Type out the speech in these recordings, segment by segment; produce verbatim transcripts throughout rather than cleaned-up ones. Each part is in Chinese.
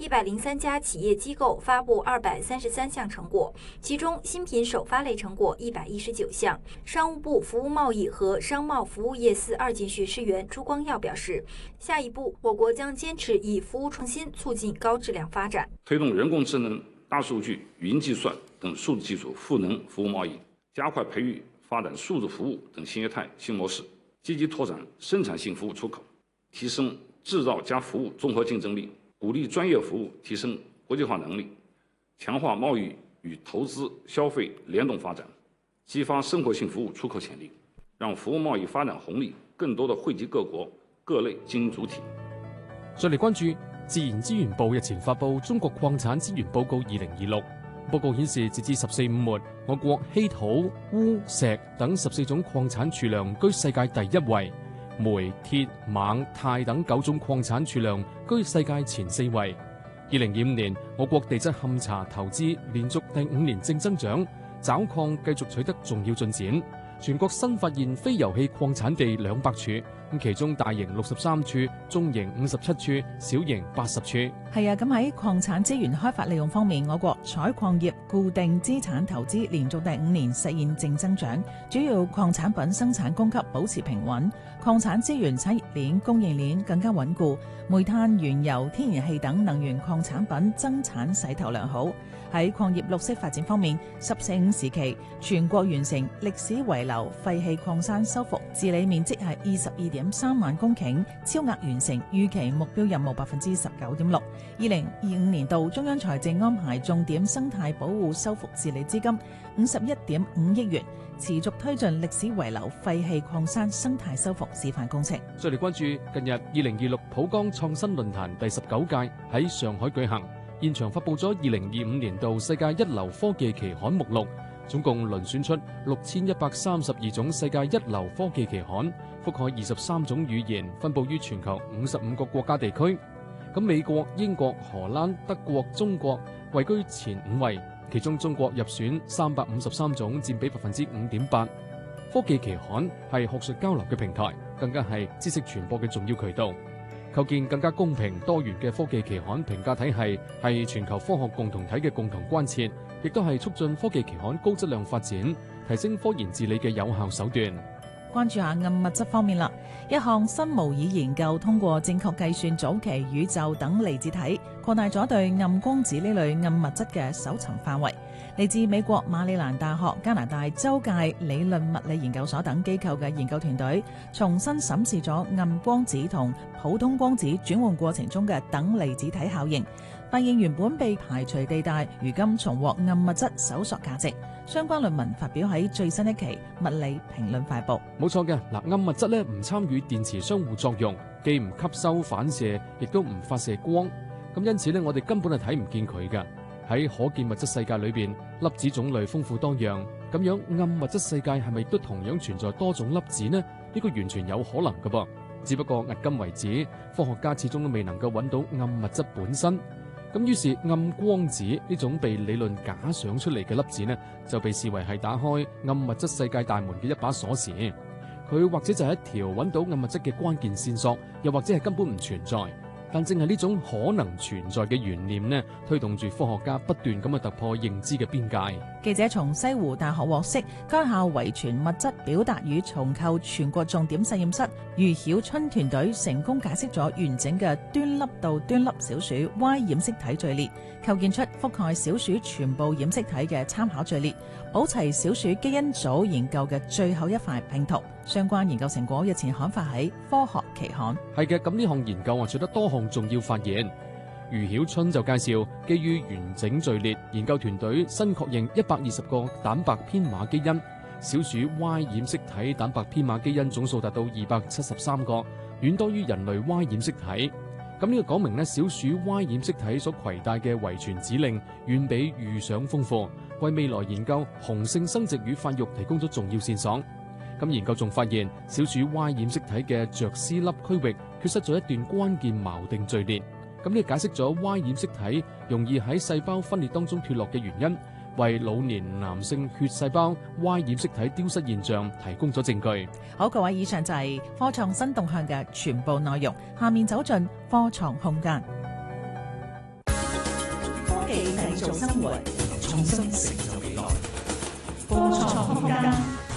一百零三家企业机构发布二百三十三项成果，其中新品首发类成果一百一十九项。商务部服务贸易和商贸服务业司二级学士员朱光耀表示，下一步我国将坚持以服务创新促进高质量发展， 推动人工智能、大数据、云计算等数字技术赋能服务贸易，加快培育发展数字服务等新业态新模式，积极拓展生产性服务出口，提升制造加服务综合竞争力，鼓励专业服务提升国际化能力，强化贸易与投资消费联动发展，激发生活性服务出口潜力，让服務貿易發展紅利更多地惠及各國各類經營主體。 再嚟關注自然資源部日前發布《中國礦產資源報告二零二六》，報告顯示，截至十四五末，我國稀土、鎢、石等十四種礦產儲量居世界第一位，煤、鐵、錳、鈦等九種礦產儲量居世界前四位。二零二五年，我國地質勘查投資連續第五年正增長，找礦繼續取得重要進展。全國新發現非油氣礦產地兩百處，咁其中大型六十三處，中型五十七處，小型八十處。 係啊，咁喺礦產資源開發利用方面，我國採礦業固定資產投資連續第五年實現正增長，主要礦產品生產供給保持平穩，礦產資源產業鏈供應鏈更加穩固，煤炭、原油、天然氣等能源礦產品增產勢頭良好。喺礦業綠色發展方面，十四五時期全國完成歷史遺留廢棄礦山修復治理面積係二十二點三萬公頃，超額完成預期目標任務百分之十九點六。二零二五年度中央財政安排重點生態保護修復治理資金五十一點五億元，持續推進歷史遺留廢棄礦山生態修復示範工程。 再嚟關注近日二零二六浦江創新論壇第十九屆喺上海舉行。現場發布咗二零二五年度世界一流科技期刊目錄，總共遴選出六千一百三十二種世界一流科技期刊，覆蓋二十三種語言，分佈於全球五十五個國家地區。咁美國、英國、荷蘭、德國、中國位居前五位，其中中國入選三百五十三種，佔比百分之五點八。科技期刊係學術交流嘅平台，更加係知識傳播嘅重要渠道。構建更加公平多元嘅科技期刊評價體系係全球科學共同體嘅共同關切，亦都係促進科技期刊高質量發展、提升科研治理嘅有效手段。 關注下暗物質方面啦，一項新模擬研究通過正確計算早期宇宙等離子體，擴大咗對暗光子呢類暗物質嘅搜尋範圍。嚟自美國馬里蘭大學、加拿大州界理論物理研究所等機構嘅研究團隊，重新審視咗暗光子同普通光子轉換過程中嘅等離子體效應，發現原本被排除地帶，如今重獲暗物質搜索價值。相關論文發表喺最新一期《物理評論快報》。 冇錯嘅，嗱，暗物質咧唔參與電磁相互作用，既唔吸收反射，亦都唔發射光，咁因此咧，我哋根本係睇唔見佢㗎。喺可見物質世界裏邊，粒子種類豐富多樣，咁樣暗物質世界係咪都同樣存在多種粒子呢？呢個完全有可能㗎噃，只不過迄今為止，科學家始終都未能夠揾到暗物質本身。咁於是暗光子呢種被理論假想出嚟嘅粒子呢，就被視為係打開暗物質世界大門嘅一把鎖匙。佢或者就係一條揾到暗物質嘅關鍵線索，又或者係根本唔存在。但正係呢種可能存在嘅懸念呢，推動住科學家不斷咁去突破認知嘅邊界。 記者從西湖大學獲悉，該校遺傳物質表達與重構全國重點實驗室余曉春團隊成功解釋咗完整嘅端粒到端粒小鼠 Y 染色體序列，構建出覆蓋小鼠全部染色體嘅參考序列，補齊小鼠基因組研究嘅最後一塊拼圖。相關研究成果日前刊發喺科學期刊。 係嘅，咁呢項研究啊取得多項重要發現。余曉春就介紹，基於完整序列，研究團隊新確認一百二十個蛋白編碼基因，小鼠 Y 染色體蛋白編碼基因總數達到二百七十三個，遠多於人類 Y 染色體。咁呢個講明呢，小鼠 Y 染色體所攜帶嘅遺傳指令遠比預想豐富，為未來研究雄性生殖與發育提供咗重要線索。咁研究仲發現，小鼠 Y 染色體嘅着絲粒區域缺失咗一段關鍵錨定序列。咁呢解釋咗 Y 染色體容易喺細胞分裂當中脫落嘅原因，為老年男性血細胞 Y 染色體丟失現象提供咗證據。 好，各位，以上就係科創新動向嘅全部內容。下面走進科創空間。 技製造生活，創新成就未來。科創空間。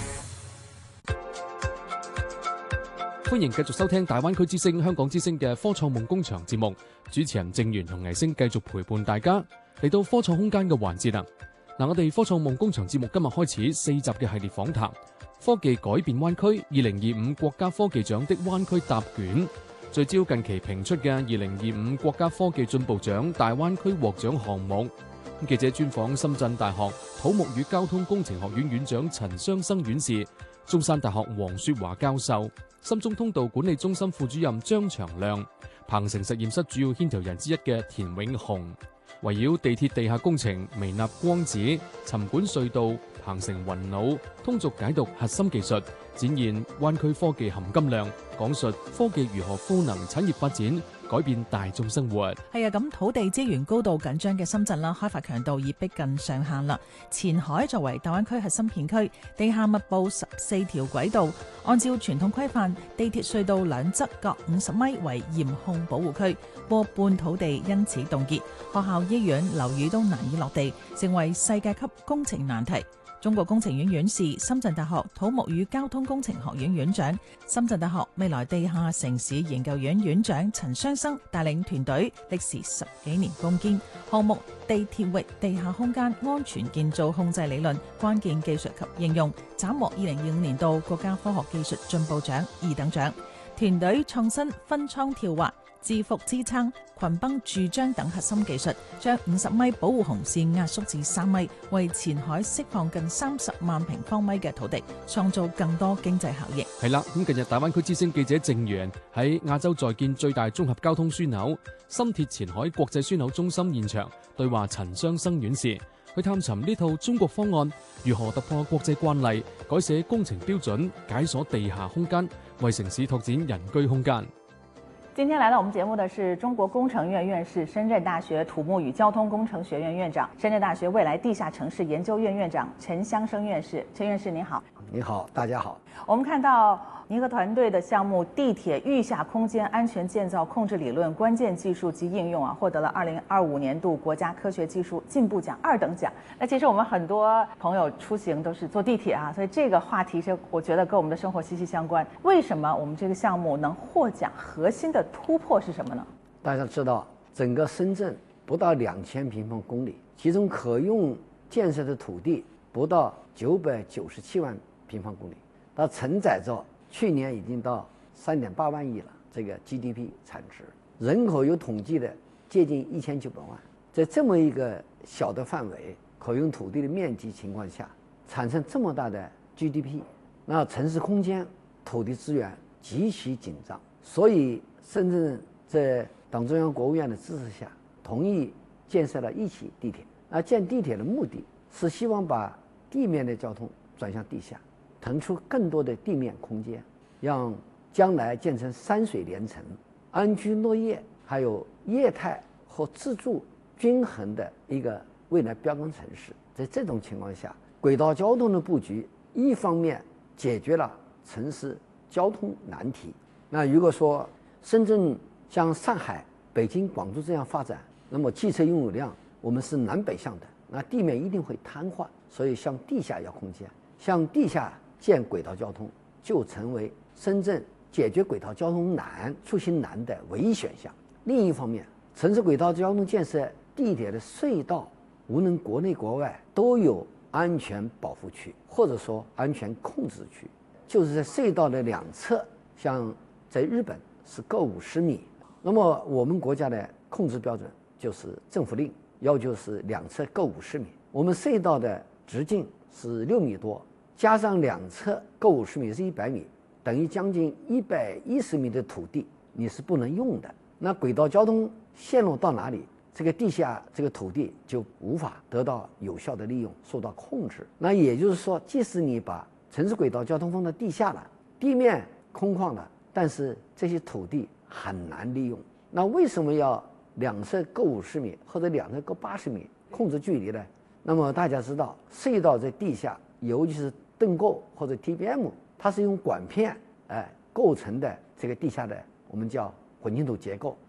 歡迎繼續收聽大灣區之聲、香港之聲嘅科創夢工場節目，主持人鄭源同倪星繼續陪伴大家嚟到科創空間嘅環節啦。嗱，我哋科創夢工場節目今日開始四集嘅系列訪談，科技改變灣區二零二五國家科技獎的灣區答卷，聚焦近期評出嘅二零二五國家科技進步獎大灣區獲獎項目。記者專訪深圳大學土木與交通工程學院院長陳雙生院士、中山大學黃雪華教授、深中通道管理中心副主任張長亮、鵬城實驗室主要牽頭人之一嘅田永雄，圍繞地鐵地下工程、微納光子、沉管隧道、鵬城雲腦、通俗解讀核心技術，展現灣區科技含金量，講述科技如何賦能產業發展，改變大眾生活。 係啊，咁土地資源高度緊張嘅深圳啦，開發強度已逼近上限啦。前海作為大灣區核心片區，地下密布十四條軌道，按照傳統規範，地鐵隧道兩側各五十米為嚴控保護區，過半土地因此凍結，學校、醫院、樓宇都難以落地，成為世界級工程難題。中國工程院院士、深圳大學土木與交通工程學院院長、深圳大學未來地下城市研究院院長陳雙生帶領團隊，歷時十幾年攻堅項目地鐵域地下空間安全建造控制理論關鍵技術及應用，斬獲二零二五年度國家科學技術進步獎二等獎。團隊創新分艙跳滑、支伏支撐、群崩豎張等核心技術，將五十米保護紅線壓縮至三米，為前海釋放近三十萬平方米嘅土地，創造更多經濟效益。 係啦，咁近日大灣區之聲記者鄭源喺亞洲在建最大綜合交通樞紐深鐵前海國際樞紐中心現場對話陳雙生院士，去探尋呢套中國方案如何突破國際慣例，改寫工程標準，解鎖地下空間，為城市拓展人居空間。 今天來到我們節目的是中國工程院院士、深圳大學土木與交通工程學院院長、深圳大學未來地下城市研究院院長陳雙生院士。陳院士您好。 你好，大家好。 我們看到您和團隊的項目地鐵域下空間安全建造控制理論關鍵技術及應用啊，獲得了二零二五年度國家科學技術進步獎二等獎。那其實我們很多朋友出行都是坐地鐵啊，所以這個話題是我覺得跟我們的生活息息相關。為什麼我們這個項目能獲獎？核心的突破是什麼呢？ 大家知道，整個深圳不到兩千平方公里，其中可用建設的土地不到九百九十七萬平方公里，它承載着去年已經到三點八萬億了，這個 G D P 產值，人口有統計的接近一千九百萬，在這麼一個小的範圍，可用土地的面積情況下，產生這麼大的 G D P， 那城市空間土地資源極其緊張，所以深圳在黨中央、國務院的支持下，同意建設了一起地鐵。那建地鐵的目的是希望把地面的交通轉向地下，騰出更多的地面空間，讓將來建成山水連城、安居樂業，還有業態和自住均衡的一個未來標杆城市。在這種情況下，軌道交通的布局一方面解決了城市交通難題。那如果說深圳像上海、北京、廣州這樣發展，那麼汽車擁有量我們是南北向的，那地面一定會癱瘓，所以向地下要空間，向地下建軌道交通就成為深圳解決軌道交通難、出行難的唯一選項。另一方面，城市軌道交通建設地鐵的隧道，無論國內國外都有安全保護區，或者說安全控制區，就是在隧道的兩側，像在日本是各五十米，那麼我們國家的控制標準就是政府令，要求是兩側各五十米。我們隧道的直徑是六米多，加上兩側各五十米是一百米，等於將近一百一十米的土地你是不能用的。那軌道交通線路到哪裡，這個地下這個土地就無法得到有效的利用，受到控制。那也就是說，即使你把城市軌道交通放到地下了，地面空曠了，但是這些土地很難利用。那為什麼要兩側各五十米或者兩側各八十米控制距離呢？那麼大家知道，隧道在地下，尤其是盾構或者 T B M， 它是用管片哎構成的這個地下的我們叫混凝土結構。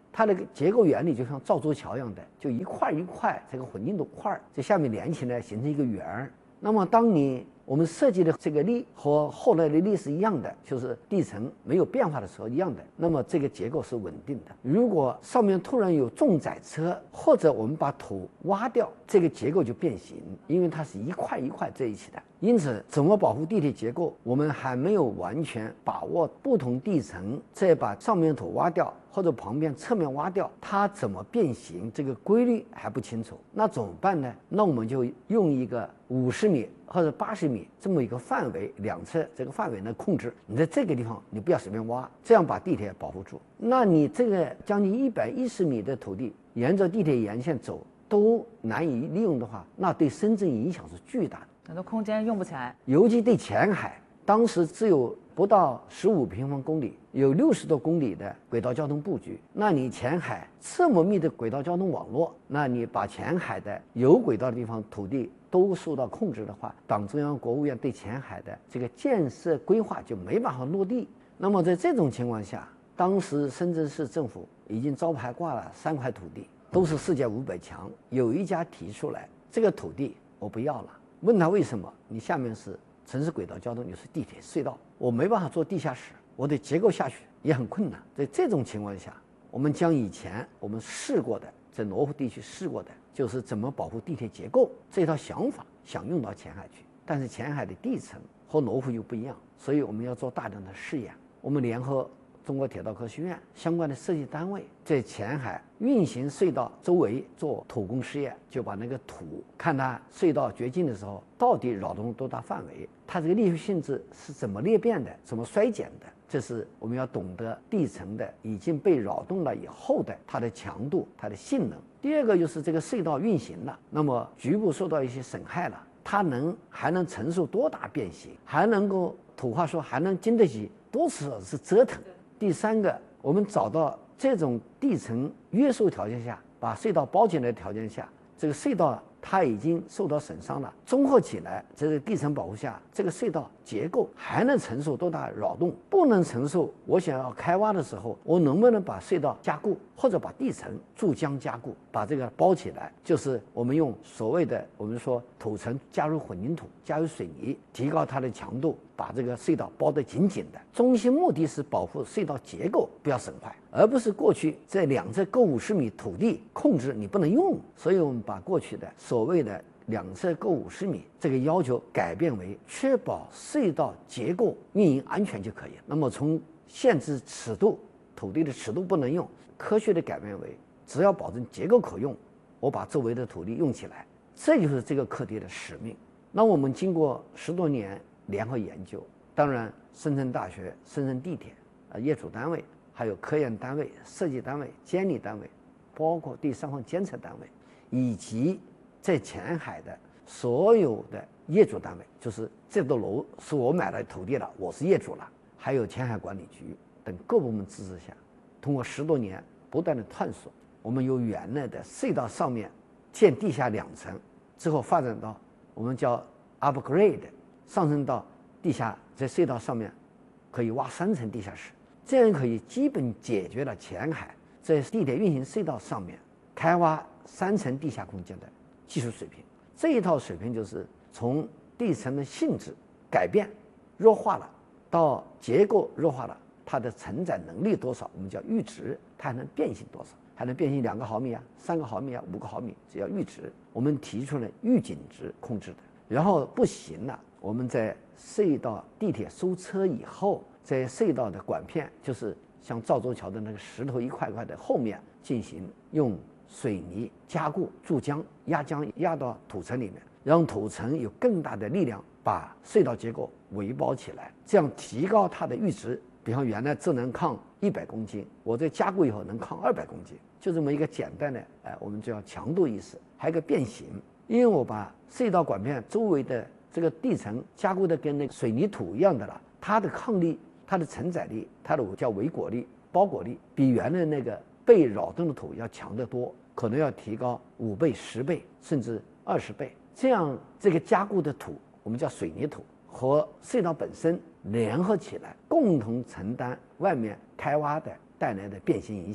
它的结构原理就像造舟桥一样的，就一块一块这个混凝土块在下面连起来形成一个圆儿。那么当你我们设计的这个力和后来的力是一样的，就是地层没有变化的时候一样的，那么这个结构是稳定的。如果上面突然有重载车，或者我们把土挖掉，这个结构就变形，因为它是一块一块在一起的。因此怎么保护地铁结构，我们还没有完全把握不同地层再把上面土挖掉或者旁边侧面挖掉，它怎么变形，这个规律还不清楚。那怎么办呢？那我们就用一个五十米或者八十米这么一个范围，两侧这个范围呢控制，你在这个地方你不要随便挖，这样把地铁保护住。那你这个将近一百一十米的土地沿着地铁沿线走都难以利用的话，那对深圳影响是巨大的， 很多空间用不起来。 尤其对前海，当时只有不到十五平方公里，有六十多公里的轨道交通布局。那你前海这么密的轨道交通网络，那你把前海的有轨道的地方土地都受到控制的话，党中央国务院对前海的这个建设规划就没办法落地。那么在这种情况下，当时深圳市政府已经招牌挂了三块土地，都是世界五百强。有一家提出来，这个土地我不要了，问他为什么？你下面是城市轨道交通，你是地铁隧道，我没办法做地下室，我的结构下去也很困难。在这种情况下，我们将以前我们试过的，在罗湖地区试过的，就是怎么保护地铁结构这套想法想用到前海去。但是前海的地层和罗湖又不一样，所以我们要做大量的试验。我们联合中国铁道科学院相关的设计单位，在前海运行隧道周围做土工试验，就把那个土看它隧道掘进的时候到底扰动多大范围，它这个裂性质是怎么裂变的，怎么衰减的，这是我们要懂得地层的已经被扰动了以后的它的强度、它的性能。第二个就是这个隧道运行了，那么局部受到一些损害了，它能还能承受多大变形，还能够土话说还能经得起多少次折腾。第三个，我们找到这种地层约束条件下，把隧道包起来的条件下，这个隧道它已经受到损伤了，综合起来，这个地层保护下，这个隧道结构还能承受多大扰动？不能承受，我想要开挖的时候，我能不能把隧道加固，或者把地层注浆加固，把这个包起来？就是我们用所谓的我们说土层加入混凝土，加入水泥，提高它的强度，把这个隧道包得紧紧的。中心目的是保护隧道结构不要损坏，而不是过去在两侧各五十米土地控制你不能用。所以我们把过去的所谓的两侧各五十米这个要求改变为确保隧道结构运营安全就可以了。那么从限制尺度，土地的尺度不能用，科学的改变为只要保证结构可用，我把周围的土地用起来，这就是这个课题的使命。那我们经过十多年联合研究，当然深圳大学、深圳地铁啊业主单位，还有科研单位、设计单位、监理单位，包括第三方监测单位，以及在前海的所有的业主单位，就是这栋楼是我买的土地了，我是业主了，还有前海管理局等各部门支持下，通过十多年不断的探索，我们由原来的隧道上面建地下两层，之后发展到我们叫 upgrade， 上升到地下，在隧道上面可以挖三层地下室，这样可以基本解决了前海在地铁运行隧道上面开挖三层地下空间的技术水平。这一套水平就是从地层的性质改变弱化了，到结构弱化了，它的承载能力多少，我们叫阈值，它还能变形多少，还能变形两个毫米啊、三个毫米啊、五个毫米，这叫阈值。我们提出了预警值控制的，然后不行了，我们在隧道地铁收车以后，在隧道的管片，就是像赵州桥的那个石头一块块的后面进行用水泥加固、注浆、压浆压到土层里面，让土层有更大的力量把隧道结构围包起来，这样提高它的阈值。比方原来只能抗一百公斤，我在加固以后能抗二百公斤，就这么一个简单的，哎，我们叫强度意识。还有一个变形，因为我把隧道管片周围的这个地层加固的跟那个水泥土一样的了，它的抗力、它的承载力、它的叫围裹力、包裹力，比原来那个被扰动的土要强得多，可能要提高五倍、十倍，甚至二十倍。这样这个加固的土，我们叫水泥土，和隧道本身联合起来，共同承担外面开挖的带来的变形影响。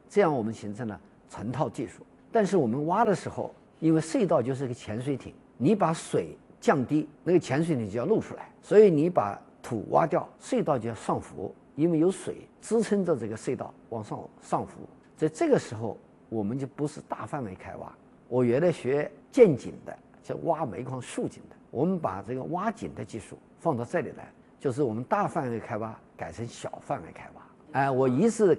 这样我们形成了成套技术。但是我们挖的时候，因为隧道就是个潜水艇，你把水降低，那个潜水艇就要露出来，所以你把土挖掉，隧道就要上浮，因为有水支撑着这个隧道往上上浮。在这个时候，我们就不是大范围开挖。我原来学建井的，叫挖煤矿竖井的，我们把这个挖井的技术放到这里来，就是我们大范围开挖改成小范围开挖。哎，我一是